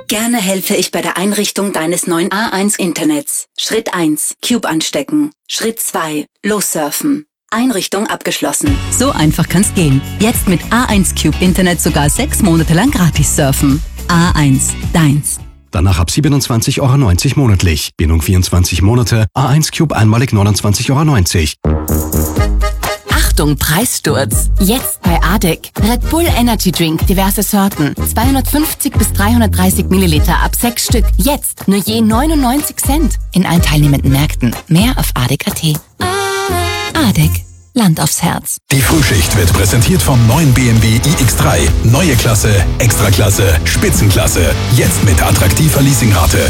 Gerne helfe ich bei der Einrichtung deines neuen A1 Internets. Schritt 1. Cube anstecken. Schritt 2. Lossurfen. Einrichtung abgeschlossen. So einfach kann's gehen. Jetzt mit A1 Cube Internet sogar 6 Monate lang gratis surfen. A1, deins. Danach ab 27,90 € monatlich. Bindung 24 Monate. A1 Cube einmalig 29,90 €. Achtung, Preissturz. Jetzt bei ADEC. Red Bull Energy Drink, diverse Sorten. 250 bis 330 Milliliter ab 6 Stück. Jetzt nur je 99 Cent. In allen teilnehmenden Märkten. Mehr auf adec.at. ADEC. Land aufs Herz. Die Frühschicht wird präsentiert vom neuen BMW iX3. Neue Klasse, Extraklasse, Spitzenklasse. Jetzt mit attraktiver Leasingrate.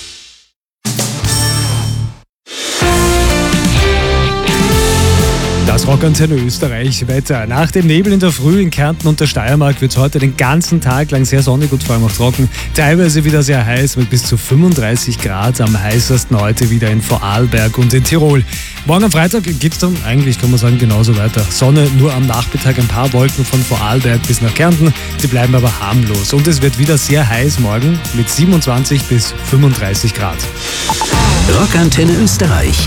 Das Rockantenne Österreich Wetter. Nach dem Nebel in der Früh in Kärnten und der Steiermark wird es heute den ganzen Tag lang sehr sonnig und vor allem auch trocken. Teilweise wieder sehr heiß mit bis zu 35 Grad. Am heißesten heute wieder in Vorarlberg und in Tirol. Morgen am Freitag geht es dann eigentlich, kann man sagen, genauso weiter. Sonne, nur am Nachmittag ein paar Wolken von Vorarlberg bis nach Kärnten. Die bleiben aber harmlos. Und es wird wieder sehr heiß morgen mit 27 bis 35 Grad. Rockantenne Österreich.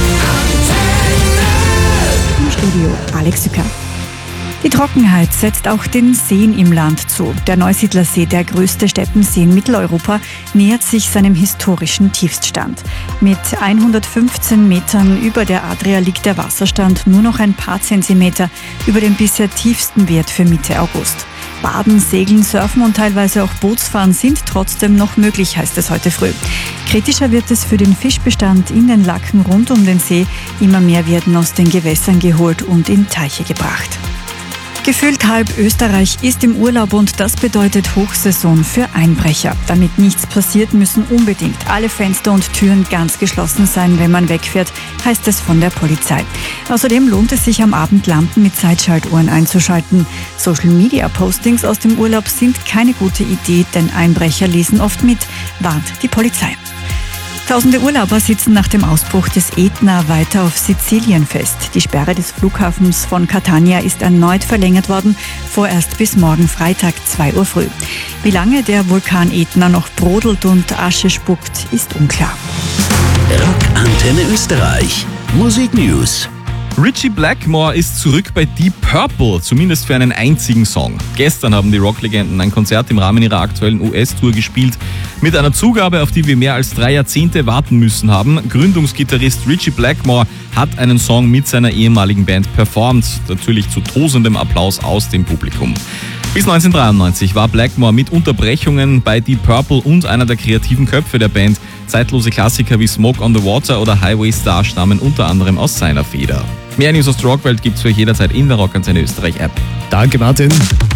Studio Alex Sücker. Die Trockenheit setzt auch den Seen im Land zu. Der Neusiedlersee, der größte Steppensee in Mitteleuropa, nähert sich seinem historischen Tiefststand. Mit 115 Metern über der Adria liegt der Wasserstand nur noch ein paar Zentimeter über dem bisher tiefsten Wert für Mitte August. Baden, Segeln, Surfen und teilweise auch Bootsfahren sind trotzdem noch möglich, heißt es heute früh. Kritischer wird es für den Fischbestand in den Laken rund um den See. Immer mehr werden aus den Gewässern geholt und in Teiche gebracht. Gefühlt halb Österreich ist im Urlaub und das bedeutet Hochsaison für Einbrecher. Damit nichts passiert, müssen unbedingt alle Fenster und Türen ganz geschlossen sein, wenn man wegfährt, heißt es von der Polizei. Außerdem lohnt es sich am Abend Lampen mit Zeitschaltuhren einzuschalten. Social-Media-Postings aus dem Urlaub sind keine gute Idee, denn Einbrecher lesen oft mit, warnt die Polizei. Tausende Urlauber sitzen nach dem Ausbruch des Ätna weiter auf Sizilien fest. Die Sperre des Flughafens von Catania ist erneut verlängert worden, vorerst bis morgen Freitag 2 Uhr früh. Wie lange der Vulkan Ätna noch brodelt und Asche spuckt, ist unklar. Rockantenne Österreich. Musik News. Ritchie Blackmore ist zurück bei Deep Purple, zumindest für einen einzigen Song. Gestern haben die Rocklegenden ein Konzert im Rahmen ihrer aktuellen US-Tour gespielt, mit einer Zugabe, auf die wir mehr als 3 Jahrzehnte warten müssen haben. Gründungsgitarrist Ritchie Blackmore hat einen Song mit seiner ehemaligen Band performt, natürlich zu tosendem Applaus aus dem Publikum. Bis 1993 war Blackmore mit Unterbrechungen bei Deep Purple und einer der kreativen Köpfe der Band. Zeitlose Klassiker wie Smoke on the Water oder Highway Star stammen unter anderem aus seiner Feder. Mehr News aus der Rockwelt gibt's für euch jederzeit in der Rockantenne Österreich App. Danke, Martin.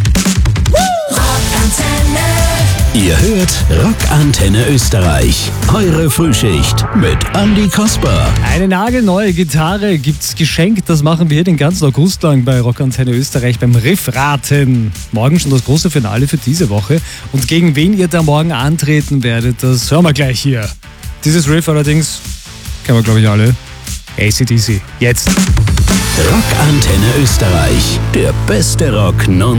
Ihr hört Rockantenne Österreich. Eure Frühschicht mit Andi Kasper. Eine nagelneue Gitarre gibt's geschenkt. Das machen wir hier den ganzen August lang bei Rockantenne Österreich beim Riffraten. Morgen schon das große Finale für diese Woche. Und gegen wen ihr da morgen antreten werdet, das hören wir gleich hier. Dieses Riff allerdings kennen wir, glaube ich, alle. AC/DC. Jetzt. Rockantenne Österreich. Der beste Rock non